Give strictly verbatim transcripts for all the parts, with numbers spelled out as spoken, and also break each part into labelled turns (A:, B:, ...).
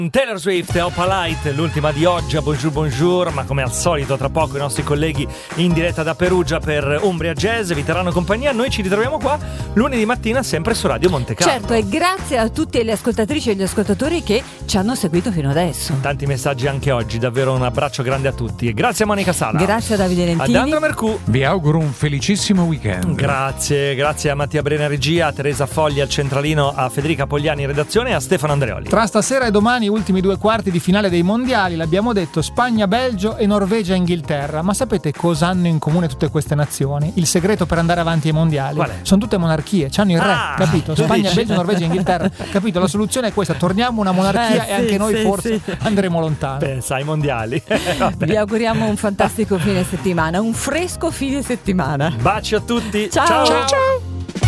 A: Taylor Swift e Oppa Light, l'ultima di oggi a Bonjour Bonjour, ma come al solito tra poco i nostri colleghi in diretta da Perugia per Umbria Jazz vi terranno compagnia. Noi ci ritroviamo qua lunedì mattina sempre su Radio Monte Carlo.
B: Certo, e grazie a tutte le ascoltatrici e gli ascoltatori che ci hanno seguito fino adesso.
A: Tanti messaggi anche oggi, davvero un abbraccio grande a tutti e grazie a Monica Sala.
B: Grazie a Davide Lentini.
A: Ad Andrea Mercù.
C: Vi auguro un felicissimo weekend.
A: Grazie, grazie a Mattia Brena regia, a Teresa Fogli al centralino, a Federica Pogliani in redazione e a Stefano Andreoli.
D: Tra stasera e domani ultimi due quarti di finale dei mondiali, l'abbiamo detto, Spagna, Belgio e Norvegia, Inghilterra. Ma sapete cosa hanno in comune tutte queste nazioni? Il segreto per andare avanti ai mondiali?
A: Qual è?
D: Sono tutte monarchie, c'hanno il re,
A: ah,
D: capito? Spagna, Belgio, Norvegia, Inghilterra, capito? La soluzione è questa, torniamo una monarchia
B: eh,
D: e anche
B: sì,
D: noi
B: sì,
D: forse
B: sì.
D: andremo lontano.
A: Pensa ai mondiali.
B: Vi auguriamo un fantastico fine settimana, un fresco fine settimana.
A: Baci a tutti.
B: Ciao.
A: Ciao.
B: Ciao.
D: Ciao.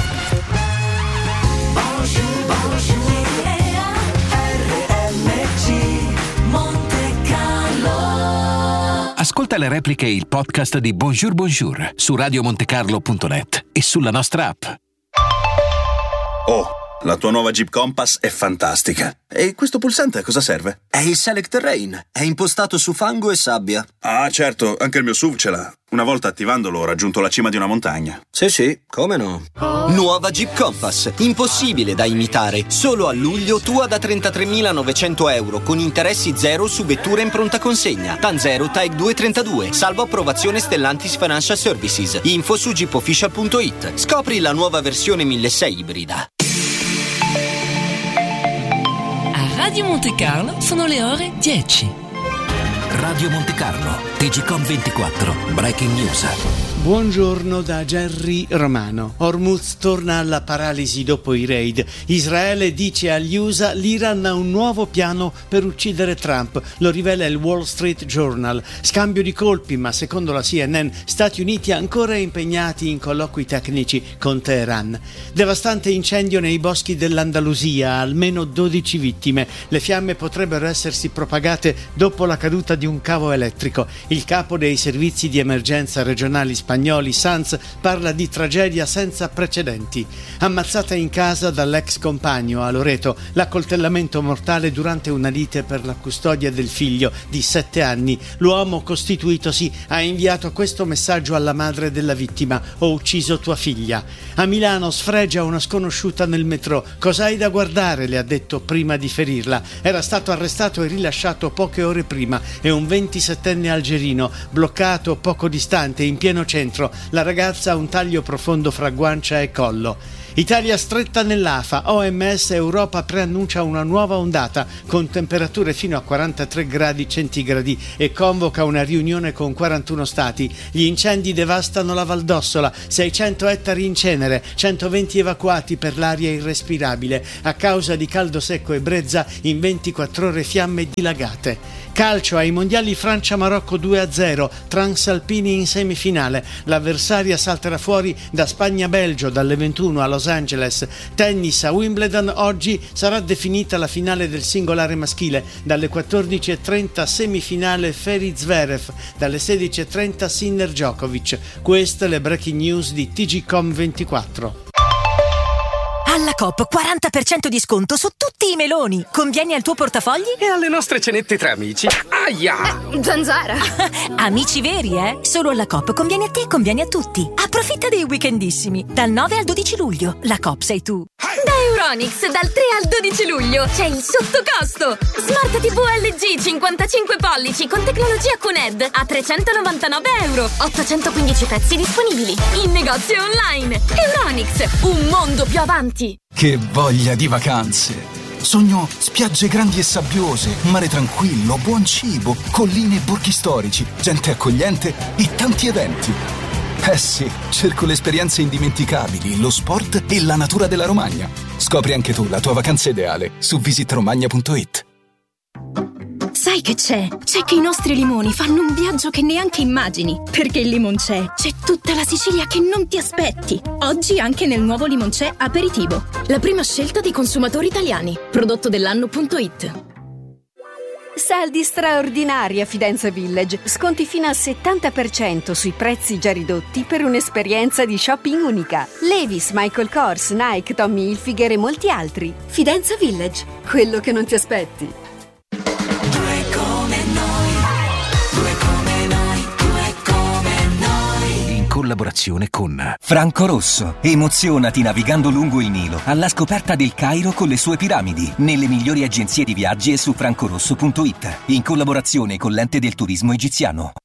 E: Ascolta le repliche e il podcast di Bonjour Bonjour su radio monte carlo punto net e sulla nostra app.
F: Oh, la tua nuova Jeep Compass è fantastica. E questo pulsante a cosa serve?
G: È il Select Terrain. È impostato su fango e sabbia.
F: Ah, certo, anche il mio S U V ce l'ha. Una volta attivandolo ho raggiunto la cima di una montagna.
G: Sì, sì, come no? Nuova Jeep Compass. Impossibile da imitare. Solo a luglio tua da trentatremilanovecento euro con interessi zero su vettura in pronta consegna. TAN zero T A E C due trentadue. Salvo approvazione Stellantis Financial Services. Info su jeep official punto it. Scopri la nuova versione milleseicento ibrida.
H: A Radio Monte Carlo sono le ore dieci.
E: Radio Monte Carlo, T G Com ventiquattro, Breaking News.
I: Buongiorno da Jerry Romano. Hormuz torna alla paralisi dopo i raid. Israele dice agli U S A l'Iran ha un nuovo piano per uccidere Trump. Lo rivela il Wall Street Journal. Scambio di colpi, ma secondo la C N N Stati Uniti ancora impegnati in colloqui tecnici con Teheran. Devastante incendio nei boschi dell'Andalusia, almeno dodici vittime. Le fiamme potrebbero essersi propagate dopo la caduta di un cavo elettrico. Il capo dei servizi di emergenza regionali spagnoli Sanz parla di tragedia senza precedenti. Ammazzata in casa dall'ex compagno a Loreto, l'accoltellamento mortale durante una lite per la custodia del figlio di sette anni. L'uomo costituitosi ha inviato questo messaggio alla madre della vittima: ho ucciso tua figlia. A Milano sfregia una sconosciuta nel metro. Cos'hai da guardare? Le ha detto prima di ferirla. Era stato arrestato e rilasciato poche ore prima. È un ventisettenne algerino bloccato poco distante in pieno centro. La ragazza ha un taglio profondo fra guancia e collo. Italia stretta nell'A F A. O M S Europa preannuncia una nuova ondata con temperature fino a quarantatré gradi centigradi e convoca una riunione con quarantuno stati. Gli incendi devastano la Valdossola, seicento ettari in cenere, centoventi evacuati per l'aria irrespirabile. A causa di caldo secco e brezza, in ventiquattro ore fiamme dilagate. Calcio, ai mondiali Francia-Marocco due a zero, Transalpini in semifinale. L'avversaria salterà fuori da Spagna-Belgio dalle ventuno a Los Angeles. Tennis, a Wimbledon oggi sarà definita la finale del singolare maschile. Dalle quattordici e trenta semifinale Ferry-Zverev, dalle sedici e trenta Sinner-Djokovic. Queste le breaking news di T G Com ventiquattro.
J: Alla Coop quaranta per cento di sconto su tutti i meloni. Convieni al tuo portafogli
K: e alle nostre cenette tra amici. Aia!
J: Eh, zanzara! Amici veri, eh? Solo alla Coop conviene a te e conviene a tutti. Approfitta dei weekendissimi. Dal nove al dodici luglio. La Coop sei tu.
L: Da Euronics, dal tre al dodici luglio c'è il sottocosto. Smart T V L G cinquantacinque pollici con tecnologia Q N E D a trecentonovantanove euro. ottocentoquindici pezzi disponibili in negozio e online. Euronics, un mondo più avanti.
M: Che voglia di vacanze! Sogno spiagge grandi e sabbiose, mare tranquillo, buon cibo, colline e borghi storici, gente accogliente e tanti eventi. Eh sì, cerco le esperienze indimenticabili, lo sport e la natura della Romagna. Scopri anche tu la tua vacanza ideale su visit romagna punto it.
N: Sai che c'è? C'è che i nostri limoni fanno un viaggio che neanche immagini. Perché il Limoncè c'è tutta la Sicilia che non ti aspetti. Oggi anche nel nuovo Limoncè Aperitivo. La prima scelta dei consumatori italiani. Prodotto dell'anno punto it.
O: Saldi straordinari a Fidenza Village. Sconti fino al settanta per cento sui prezzi già ridotti per un'esperienza di shopping unica. Levi's, Michael Kors, Nike, Tommy Hilfiger e molti altri. Fidenza Village. Quello che non ti aspetti.
E: collaborazione con
P: Franco Rosso. Emozionati navigando lungo il Nilo alla scoperta del Cairo con le sue piramidi, nelle migliori agenzie di viaggi e su francorosso punto it, in collaborazione con l'Ente del Turismo Egiziano.